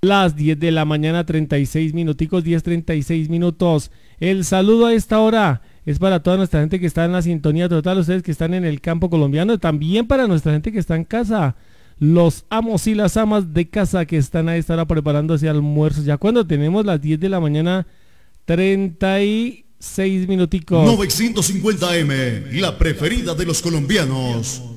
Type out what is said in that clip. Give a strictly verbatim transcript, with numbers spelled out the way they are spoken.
Las diez de la mañana, treinta y seis minuticos, diez treinta y seis minutos. El saludo a esta hora es para toda nuestra gente que está en la sintonía total, ustedes que están en el campo colombiano, también para nuestra gente que está en casa, los amos y las amas de casa que están a esta hora preparándose almuerzos. Ya cuando tenemos las diez de la mañana, treinta y seis minuticos. novecientos cincuenta eme, la preferida de los colombianos.